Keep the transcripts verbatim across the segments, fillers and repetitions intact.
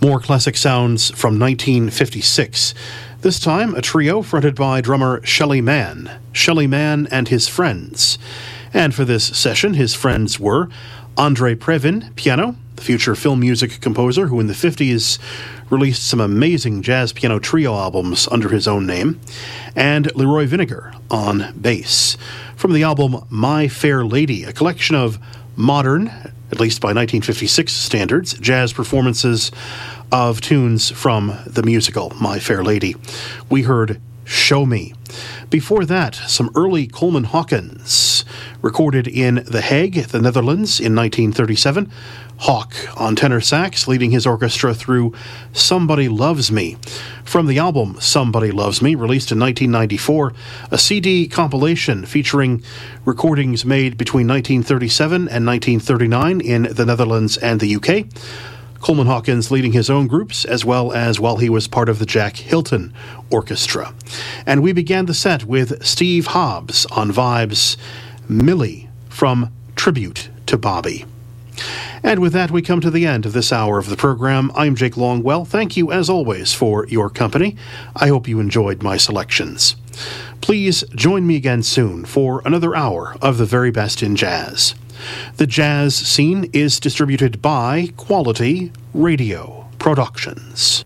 More classic sounds from nineteen fifty-six. This time, a trio fronted by drummer Shelly Manne, Shelly Manne and his friends. And for this session, his friends were Andre Previn, piano, the future film music composer who in the fifties released some amazing jazz piano trio albums under his own name, and Leroy Vinnegar on bass. From the album My Fair Lady, a collection of modern, at least by nineteen fifty-six standards, jazz performances of tunes from the musical My Fair Lady. We heard Show Me. Before that, some early Coleman Hawkins, recorded in The Hague, the Netherlands, in nineteen thirty-seven. Hawk on tenor sax, leading his orchestra through Somebody Loves Me. From the album Somebody Loves Me, released in nineteen ninety-four, a C D compilation featuring recordings made between nineteen thirty-seven and nineteen thirty-nine in the Netherlands and the U K. Coleman Hawkins leading his own groups, as well as while he was part of the Jack Hilton Orchestra. And we began the set with Steve Hobbs on Vibes' Millie from Tribute to Bobby. And with that, we come to the end of this hour of the program. I'm Jake Longwell. Thank you, as always, for your company. I hope you enjoyed my selections. Please join me again soon for another hour of the very best in jazz. The Jazz Scene is distributed by Quality Radio Productions.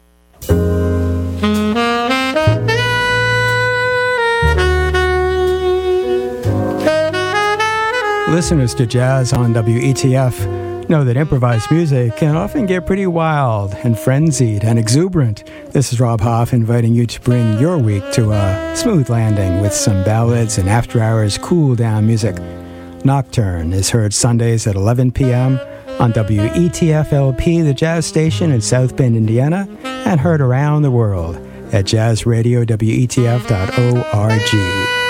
Listeners to Jazz on W E T F know that improvised music can often get pretty wild and frenzied and exuberant. This is Rob Hoff inviting you to bring your week to a smooth landing with some ballads and after-hours cool-down music. Nocturne is heard Sundays at eleven p.m. on W E T F L P, the jazz station in South Bend, Indiana, and heard around the world at jazz radio W E T F dot org.